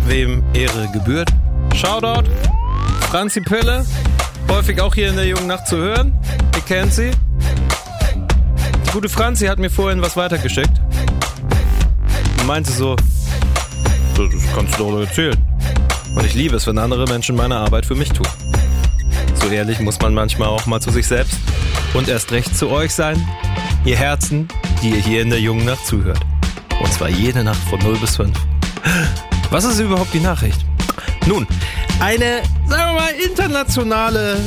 wem Ehre gebührt. Shoutout, Franzi Pille, häufig auch hier in der jungen Nacht zu hören. Ihr kennt sie. Die gute Franzi hat mir vorhin was weitergeschickt. Und meinte so, das kannst du doch erzählen. Und ich liebe es, wenn andere Menschen meine Arbeit für mich tun. So ehrlich muss man manchmal auch mal zu sich selbst und erst recht zu euch sein, ihr Herzen, die ihr hier in der jungen Nacht zuhört. Und zwar jede Nacht von 0 bis 5. Was ist überhaupt die Nachricht? Nun, eine, sagen wir mal, internationale